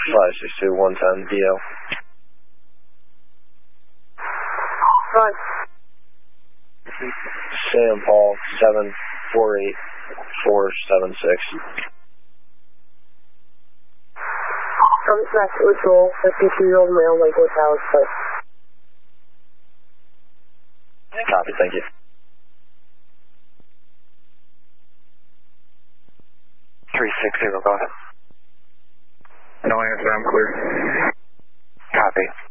562 110 DL. Run. Sam Paul 748476. Smash Patrol, 52-year-old male, Lakewood Towers, Place. Copy, thank you. 360, go ahead. No answer, I'm clear. Copy.